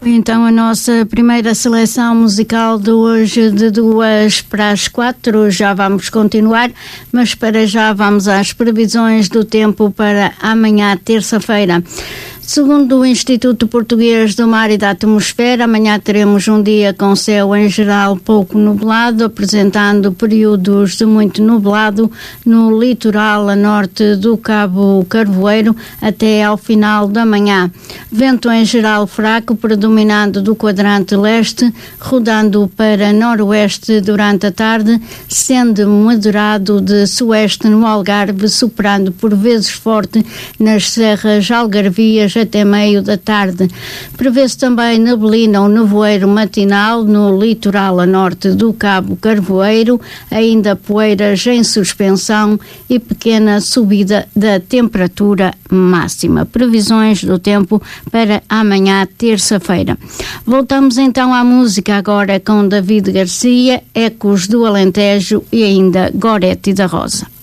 Então a nossa primeira seleção musical de hoje, de 2:45, já vamos continuar, mas para já vamos às previsões do tempo para amanhã, terça-feira. Segundo o Instituto Português do Mar e da Atmosfera, amanhã teremos um dia com céu em geral pouco nublado, apresentando períodos de muito nublado no litoral a norte do Cabo Carvoeiro até ao final da manhã. Vento em geral fraco, predominando do quadrante leste, rodando para noroeste durante a tarde, sendo moderado de sueste no Algarve, soprando por vezes forte nas serras algarvias até meio da tarde. Prevê-se também neblina ou nevoeiro matinal no litoral a norte do Cabo Carvoeiro, ainda poeiras em suspensão e pequena subida da temperatura máxima. Previsões do tempo para amanhã, terça-feira. Voltamos então à música agora com David Garcia, Ecos do Alentejo e ainda Gorete da Rosa.